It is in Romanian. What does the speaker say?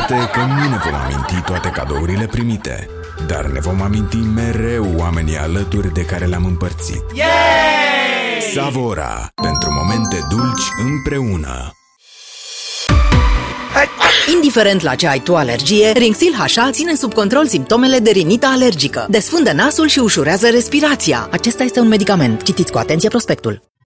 este că nu ne vom aminti toate cadourile primite, dar ne vom aminti mereu oamenii alături de care le-am împărțit. Yay! Savora, pentru momente dulci împreună. Indiferent la ce ai tu alergie, Rinxil HA ține sub control simptomele de rinită alergică. Desfundă nasul și ușurează respirația. Acesta este un medicament. Citiți cu atenție prospectul.